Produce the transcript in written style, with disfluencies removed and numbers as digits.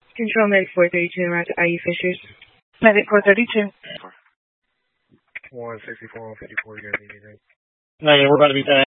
Control Medic 432, Roger. IE Fishers. Medic 432. 164 on 54, you're going to be No, yeah, we're about to be